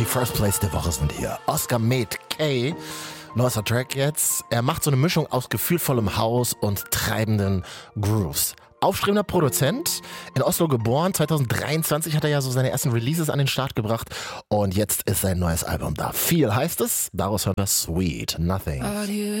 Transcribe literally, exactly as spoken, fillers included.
die First Place der Woche sind hier. Oscar Made K, neuester Track jetzt. Er macht so eine Mischung aus gefühlvollem House und treibenden Grooves. Aufstrebender Produzent, in Oslo geboren, zwanzig dreiundzwanzig hat er ja so seine ersten Releases an den Start gebracht und jetzt ist sein neues Album da. Viel heißt es, daraus hört er Sweet Nothing.